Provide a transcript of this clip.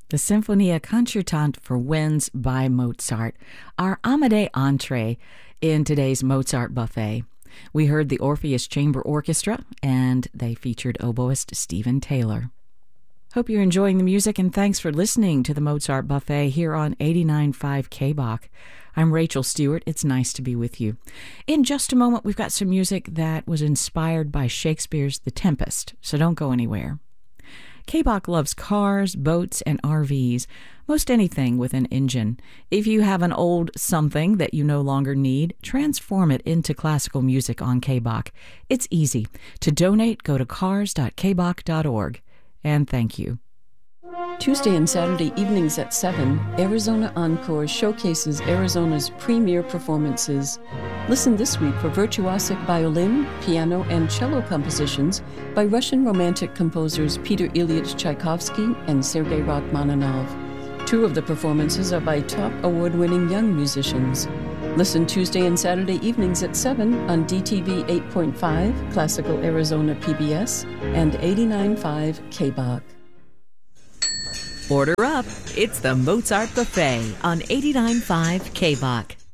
The Sinfonia Concertante for Winds by Mozart, our Amadee entree in today's Mozart buffet. We heard the Orpheus Chamber Orchestra, and they featured oboist Stephen Taylor. Hope you're enjoying the music, and thanks for listening to the Mozart Buffet here on 89.5 KBach. I'm Rachel Stewart. It's nice to be with you. In just a moment, we've got some music that was inspired by Shakespeare's The Tempest, so don't go anywhere. KBach loves cars, boats, and RVs, most anything with an engine. If you have an old something that you no longer need, transform it into classical music on KBach. It's easy. To donate, go to cars.kbach.org. And thank you. Tuesday and Saturday evenings at 7, Arizona Encore showcases Arizona's premier performances. Listen this week for virtuosic violin, piano, and cello compositions by Russian Romantic composers Peter Ilyich Tchaikovsky and Sergei Rachmaninoff. Two of the performances are by top award-winning young musicians. Listen Tuesday and Saturday evenings at 7 on DTV 8.5, Classical Arizona PBS, and 89.5 KBach. Order up. It's the Mozart Buffet on 89.5 KBach.